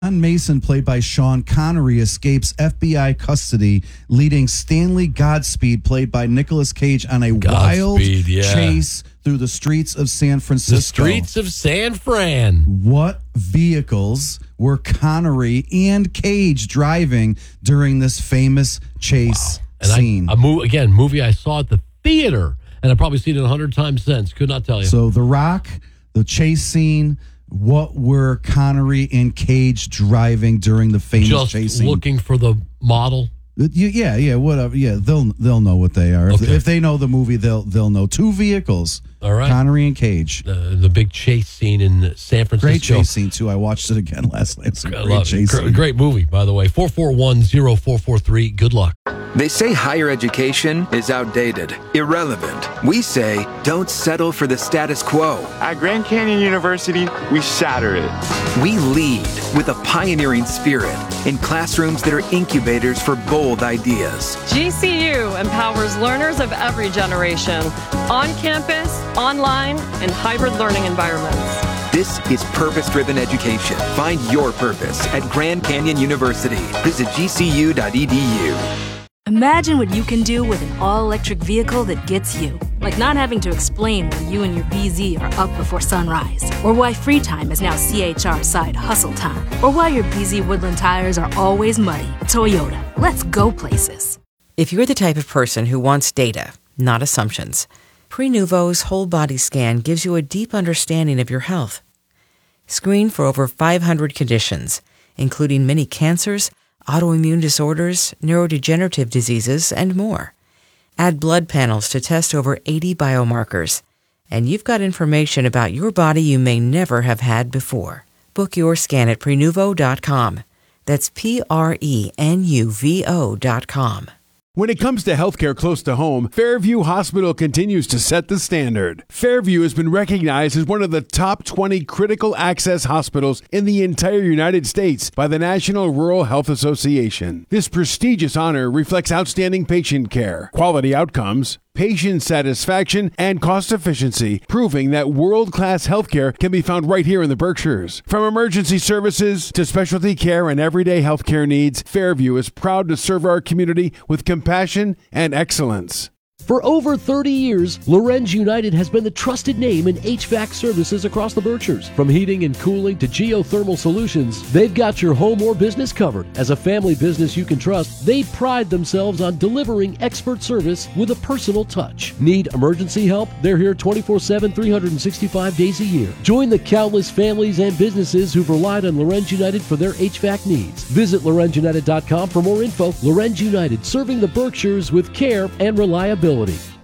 John Mason, played by Sean Connery, escapes FBI custody, leading Stanley Godspeed, played by Nicolas Cage, on a wild chase through the streets of San Francisco. The streets of San Fran. What vehicles were Connery and Cage driving during this famous chase scene? Movie I saw at the theater, and I've probably seen it 100 times since. Could not tell you. So The Rock, the chase scene. What were Connery and Cage driving during the famous chase scene? Just looking for the model. Yeah, whatever. Yeah, they'll know what they are. Okay. If they know the movie, they'll know. Two vehicles. All right. Connery and Cage. The big chase scene in San Francisco. Great chase scene too. I watched it again last night. It's a great chase scene. Great movie, by the way. 441-0443. Good luck. They say higher education is outdated, irrelevant. We say don't settle for the status quo. At Grand Canyon University, we shatter it. We lead with a pioneering spirit in classrooms that are incubators for bold ideas. GCU empowers learners of every generation, on campus, online, and hybrid learning environments. This is purpose-driven education. Find your purpose at Grand Canyon University. Visit gcu.edu. Imagine what you can do with an all-electric vehicle that gets you. Like not having to explain why you and your BZ are up before sunrise. Or why free time is now CHR side hustle time. Or why your BZ Woodland tires are always muddy. Toyota, let's go places. If you're the type of person who wants data, not assumptions, Prenuvo's whole body scan gives you a deep understanding of your health. Screen for over 500 conditions, including many cancers, autoimmune disorders, neurodegenerative diseases, and more. Add blood panels to test over 80 biomarkers, and you've got information about your body you may never have had before. Book your scan at Prenuvo.com. That's Prenuvo.com. When it comes to healthcare close to home, Fairview Hospital continues to set the standard. Fairview has been recognized as one of the top 20 critical access hospitals in the entire United States by the National Rural Health Association. This prestigious honor reflects outstanding patient care, quality outcomes, patient satisfaction, and cost efficiency, proving that world-class healthcare can be found right here in the Berkshires. From emergency services to specialty care and everyday healthcare needs, Fairview is proud to serve our community with compassion and excellence. For over 30 years, Lorenz United has been the trusted name in HVAC services across the Berkshires. From heating and cooling to geothermal solutions, they've got your home or business covered. As a family business you can trust, they pride themselves on delivering expert service with a personal touch. Need emergency help? They're here 24/7, 365 days a year. Join the countless families and businesses who've relied on Lorenz United for their HVAC needs. Visit LorenzUnited.com for more info. Lorenz United, serving the Berkshires with care and reliability.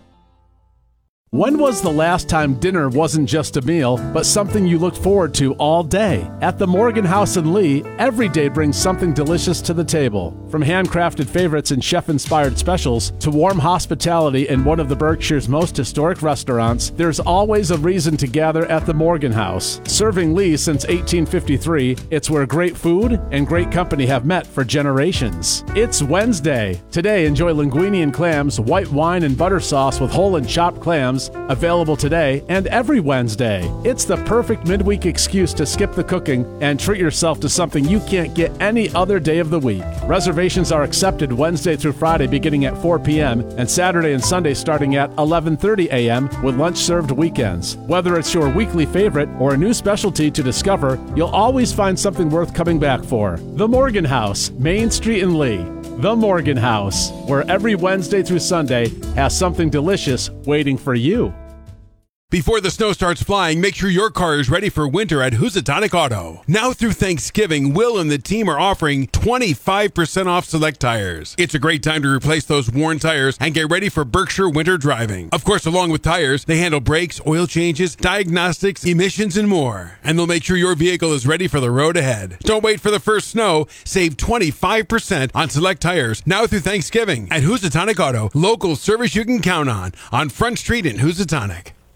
When was the last time dinner wasn't just a meal, but something you looked forward to all day? At the Morgan House in Lee, every day brings something delicious to the table. From handcrafted favorites and chef-inspired specials to warm hospitality in one of the Berkshire's most historic restaurants, there's always a reason to gather at the Morgan House. Serving Lee since 1853, it's where great food and great company have met for generations. It's Wednesday. Today, enjoy linguine and clams, white wine and butter sauce with whole and chopped clams, available today and every Wednesday. It's the perfect midweek excuse to skip the cooking and treat yourself to something you can't get any other day of the week. Reservations are accepted Wednesday through Friday beginning at 4 p.m. and Saturday and Sunday starting at 11:30 a.m. with lunch served weekends. Whether it's your weekly favorite or a new specialty to discover, you'll always find something worth coming back for. The Morgan House, Main Street in Lee. The Morgan House, where every Wednesday through Sunday has something delicious waiting for you. Before the snow starts flying, make sure your car is ready for winter at Housatonic Auto. Now through Thanksgiving, Will and the team are offering 25% off select tires. It's a great time to replace those worn tires and get ready for Berkshire winter driving. Of course, along with tires, they handle brakes, oil changes, diagnostics, emissions, and more. And they'll make sure your vehicle is ready for the road ahead. Don't wait for the first snow. Save 25% on select tires now through Thanksgiving at Housatonic Auto. Local service you can count on Front Street in Housatonic.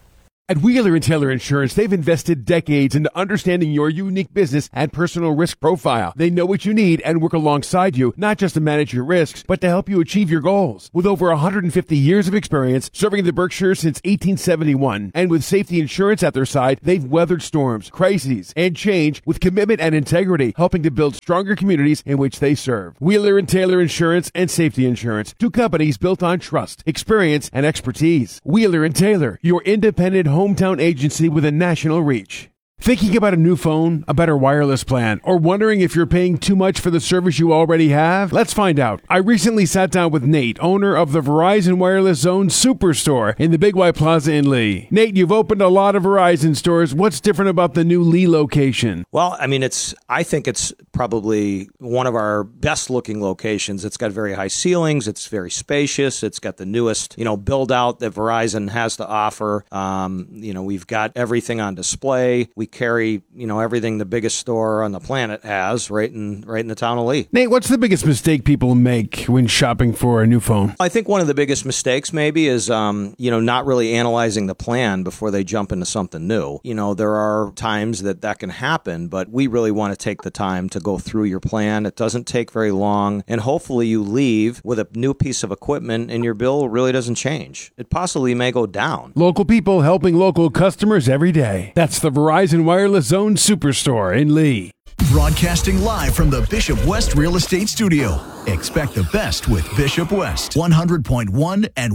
At Wheeler & Taylor Insurance, they've invested decades into understanding your unique business and personal risk profile. They know what you need and work alongside you, not just to manage your risks, but to help you achieve your goals. With over 150 years of experience serving the Berkshires since 1871, and with safety insurance at their side, they've weathered storms, crises, and change with commitment and integrity, helping to build stronger communities in which they serve. Wheeler & Taylor Insurance and Safety Insurance, two companies built on trust, experience, and expertise. Wheeler & Taylor, your independent hometown agency with a national reach. Thinking about a new phone, a better wireless plan, or wondering if you're paying too much for the service you already have? Let's find out. I recently sat down with Nate, owner of the Verizon Wireless Zone Superstore in the Big Y Plaza in Lee. Nate, you've opened a lot of Verizon stores. What's different about the new Lee location? Well, I mean, I think it's probably one of our best looking locations. It's got very high ceilings. It's very spacious. It's got the newest, build out that Verizon has to offer. We've got everything on display. We carry, everything the biggest store on the planet has right in the town of Lee. Nate, what's the biggest mistake people make when shopping for a new phone? I think one of the biggest mistakes maybe is, not really analyzing the plan before they jump into something new. There are times that can happen, but we really want to take the time to go through your plan. It doesn't take very long, and hopefully you leave with a new piece of equipment and your bill really doesn't change. It possibly may go down. Local people helping local customers every day. That's the Verizon Wireless Zone Superstore in Lee. Broadcasting live from the Bishop West Real Estate Studio. Expect the best with Bishop West. 100.1 and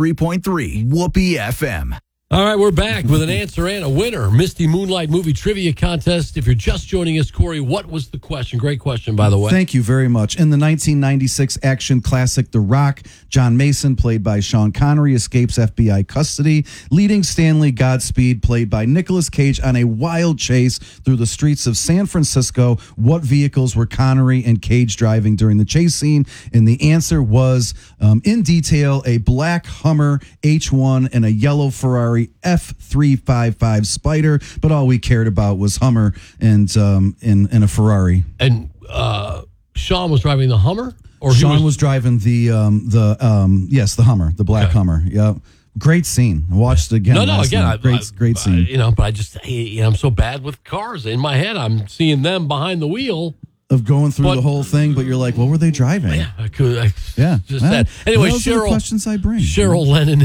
103.3 Whoopee FM. All right, we're back with an answer and a winner. Misty Moonlight Movie Trivia Contest. If you're just joining us, Corey, what was the question? Great question, by the way. Thank you very much. In the 1996 action classic The Rock, John Mason, played by Sean Connery, escapes FBI custody, leading Stanley Godspeed, played by Nicolas Cage, on a wild chase through the streets of San Francisco. What vehicles were Connery and Cage driving during the chase scene? And the answer was, in detail, a black Hummer H1 and a yellow Ferrari F355 Spider, but all we cared about was Hummer and a Ferrari. And Sean was driving the Hummer, or Sean was driving the Hummer, the black Hummer. Yeah, great scene. I watched it again. Great scene. But I just I'm so bad with cars. In my head, I'm seeing them behind the wheel. Of going through the whole thing, but you're like, what were they driving? Yeah, I could. Just said. Anyway, those are the questions I bring. Cheryl Lennon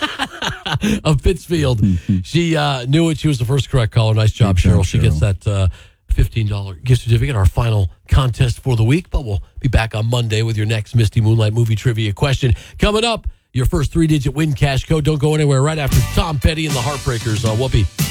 of Pittsfield. She knew it. She was the first correct caller. Nice job, Cheryl. She gets that $15 gift certificate, our final contest for the week. But we'll be back on Monday with your next Misty Moonlight Movie Trivia question. Coming up, your first 3-digit win cash code. Don't go anywhere. Right after Tom Petty and the Heartbreakers on Whoopee.